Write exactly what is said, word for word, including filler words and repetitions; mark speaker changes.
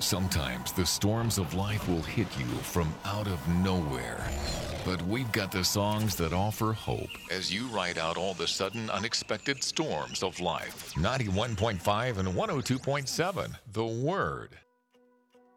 Speaker 1: Sometimes the storms of life will hit you from out of nowhere. But we've got the songs that offer hope as you ride out all the sudden unexpected storms of life. ninety-one point five and one oh two point seven, The Word.